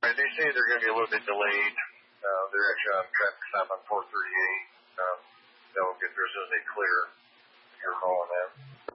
Right, they say they're going to be a little bit delayed. They're actually on traffic stop on 438. That will get there as soon as they clear. You're calling that.